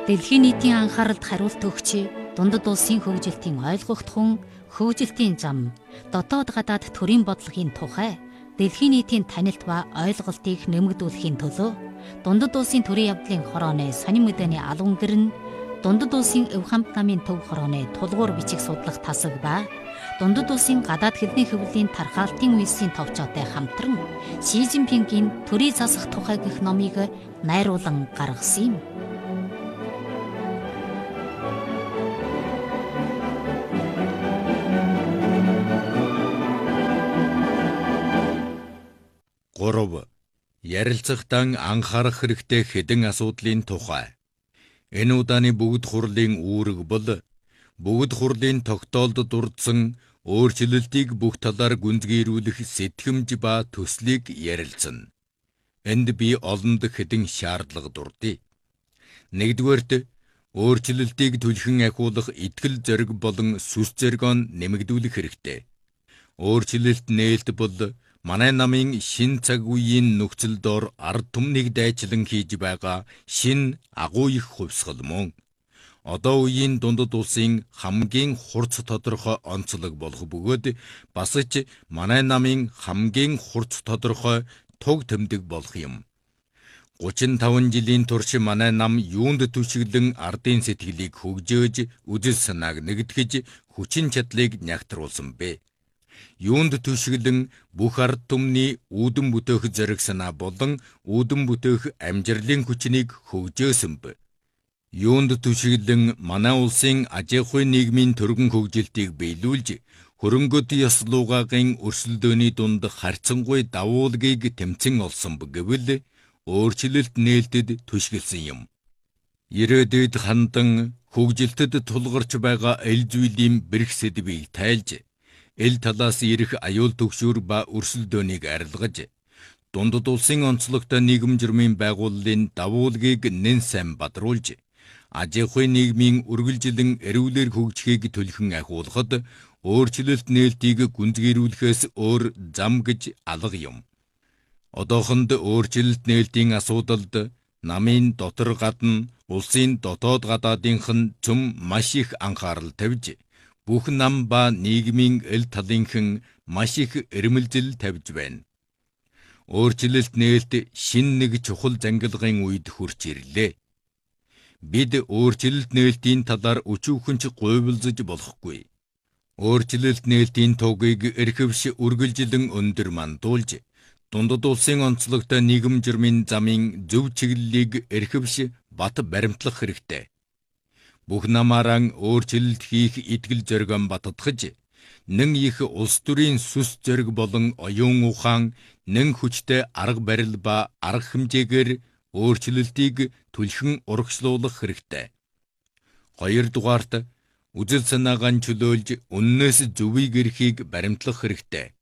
Дэлхийн нийтийн анхааралд хариулт өгч дундад улсын хөгжилтийн ойлгогдхон хөгжилтийн зам, дотоод гадаад төрийн бодлогын тухай дэлхийн нийтийн танилт ба ойлголтыг нэмэгдүүлэхийн төлөө дундад улсын төрийн явдлын хорооны сонин мэдээний албан гэр нь дундад улсын өв хамт намын төв хорооны тулгуур бичих судлах тасаг ба дундад улсын гадаад хэлний хөвлийн тархаалтын үйлсийн товчоотой хамтран Ши Цзиньпингийн төрийн засах тухай гэх номыг найруулан гаргасан юм. Гурав. Ярилцахтан анхаарах хэрэгтэй хэдэн асуудлын тухай. Энэ удааны бүгд хурлын үүрэг бол бүгд хурлын тогтоолд дурдсан өөрчлөлтийг бүх талаар гүнзгийрүүлэх сэтгэмж ба төслийг ярилцсан. Энд би олонд хэдэн шаардлага дурдъя. Нэгдүгээрт, өөрчлөлтийг түлхэн ахиулах итгэл зориг болон сүс зоригоо нэмэгдүүлэх хэрэгтэй. Өөрчлөлт нээлт бол манай намын шин цаг үеийн нөхцөл дор ард түмнийг дайчлан хийж байгаа шин агуу их хувьсгал мөн. Одоо үеийн дундад улсын хамгийн хурц тодорхой онцлог болох бөгөөд бас ч манай намын хамгийн хурц тодорхой туг тэмдэг болох юм. 35 жилийн турш манай нам юунд түшиглэн ардын сэтгэлийг хөгжөөж, үзэл санааг нэгтгэж, хүчин чадлыг нягтруулсан бэ? Юунд түшиглэн бүх ард түмний үүдэн бүтээх зориг санаа болон үүдэн бүтээх амжирлын хүчнийг хөгжөөсөн бэ? Юунд түшиглэн манай улсын ажихуй нийгмийн төргөн хөгжилтийг биелүүлж, хөрөнгөд ёслуугагийн өрсөлдөөний дунд харьцангуй давуулгийг тэмцэн олсон гэвэл өөрчлөлт нээлтэд түшиглсэн юм. Ирээдүйд хандан хөгжилтэд тулгарч байгаа эл зүйлийн бэрх сэдвийг тайлж, эл талаас ирэх аюул төгшүүр ба өрсөлдөөнийг арилгаж, дундад улсын онцлогтой нийгэм журмын байгууллын давуулгийг нэн сайн бадруулж, ажихуй нийгмийн үргэлжилэн эрүүлэр хөгжихийг түлхэн ахиулахад өөрчлөлт нээлтийг гүнзгийрүүлэхээс өөр зам гэж алга юм. Одоохонд өөрчлөлт нээлтийн асуудалд намын дотор гадна улсын дотоод гадаадынх нь цөм маш их анхаарал тавьж, бүх нам ба нийгмийн эл талынхан маш их эрмэлзэл тавьж байна. Өөрчлөлт нээлт шин нэг чухал зангилгын үед хүрч ирлээ. Бид өөрчлөлт нээлтийн талаар өчүүхэнч гуйвалзаж болохгүй. Өөрчлөлт нээлтийн тугийг эрхэвш үргэлжилэн өндөр мандуулж, дундад улсын онцлогтой нийгэм журмын замын зөв чиглэлийг эрхэвш бат баримтлах хэрэгтэй. Бүх намааран өөрчлөлт хийх итгэл зоригон баттгаж, нэн их улс төрийн сүс зориг болон оюун ухаан, нэн хүчтэй арга барил ба арга хэмжээгээр өөрчлөлтийг түлхэн урагшлуулах хэрэгтэй. Хоёрдугаарт, үзэл санаагаа чөлөөлж, үннээс зөвийг эрхийг баримтлах хэрэгтэй.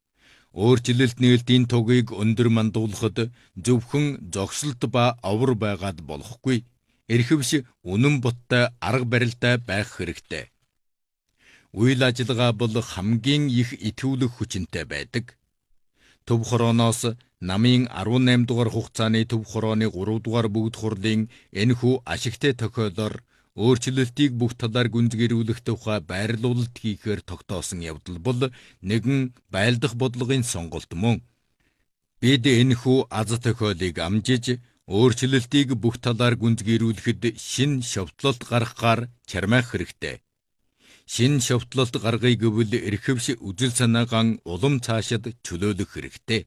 Өөрчлөлт нээлтийн тугийг өндөр мандуулахад зөвхөн зогсолт ба овор байгаад болохгүй. Эрхэвш үнэн боттой арга барилтай байх хэрэгтэй. Үйл ажиллагаа бол хамгийн их итгүүлэх хүчинтэй байдаг. Төв хорооноос намын 18 дугаар хугацааны төв хорооны 3 дугаар бүгд хурлын энэхүү ашигтай тохиолдолд өөрчлөлтийг бүх талаар гүнзгийрүүлэх тухай байрлуулалт хийхээр тогтоосон явдал бол нэгэн байлдах бодлогын сонголт мөн. Бид энэхүү аз тохиолыг амжиж, өөрчлөлтийг бүх талаар гүнзгийрүүлэхэд шин шовтлолт гаргахаар чармайх хэрэгтэй. Шин шовтлолт гаргая гэвэл эрхэвш үзэл санаагаа улам цаашид чөлөөлөх хэрэгтэй.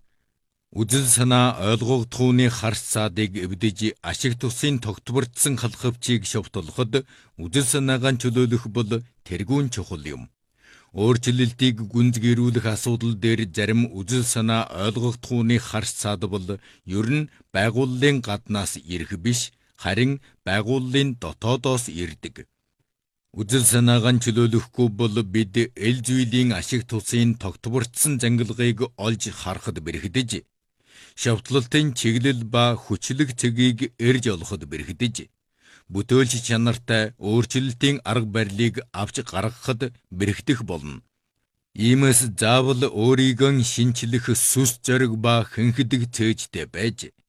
Үзэл санаа ойлгогдохууны харс цаадыг эвдэж, ашиг тусын тогтворцсон халхавчийг шовтлоход үзэл санаагаа чөлөөлөх бол тэргүүн чухал юм. Өөрчлөлтийг гүнзгийрүүлэх асуудал дээр зарим үзэл санаа ойлгогдохууны харс цаад бол ер нь байгууллын гаднаас ирэх биш, харин байгууллын дотоодоос ирдэг. Үзэл санаагаа чөлөөлөхгүй бол бид эл зүйлийн ашиг тусын тогтворцсон зангилгыг олж харахад бэрхдэж, шовтлолтын чиглэл ба хүчлэг цэгийг эрж олоход бэрхдэж, бүтөөлч чанартай өөрчлөлтийн арга барилыг авч гаргахад бэрхтэх болно. Иймээс заавал өөрийгөө шинчлэх сүс зориг ба хэнхэдэг цээжтэй байж,